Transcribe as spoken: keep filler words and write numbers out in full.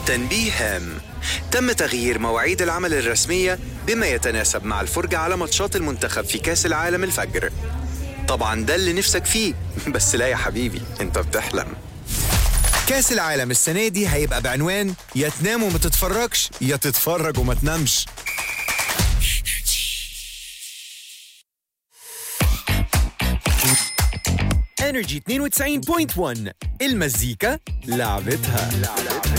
تنبيه هام: تم تغيير مواعيد العمل الرسمية بما يتناسب مع الفرجة على ماتشات المنتخب في كأس العالم الفجر. طبعا ده اللي نفسك فيه، بس لا يا حبيبي، انت بتحلم. كأس العالم السنة دي هيبقى بعنوان يا تنام وما تتفرجش يا تتفرج وما تنامش. إنرجي اثنين وتسعين فاصلة واحد، المزيكا لعبتها.